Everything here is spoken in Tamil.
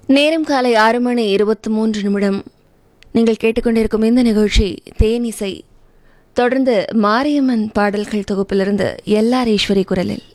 நேரம் காலை 6:23. நீங்கள் கேட்டுக்கொண்டிருக்கும் இந்த நிகழ்ச்சி தேனிசை. தொடர்ந்து மாரியம்மன் பாடல்கள் தொகுப்பிலிருந்து எல்லார் ஈஸ்வரி குரலில்